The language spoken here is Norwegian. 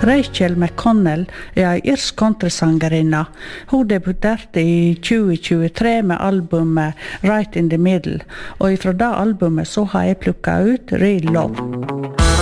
Rachel McConnell en irsk countrysangerinna. Hun debuterte i 2023 med albumet Right in the Middle, og ifra det albumet så har jeg plukket ut Real Love.